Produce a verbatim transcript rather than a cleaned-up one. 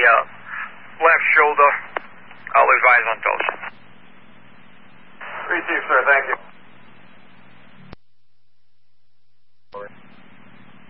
uh, left shoulder. I'll advise on those. Three Chief, sir, thank you.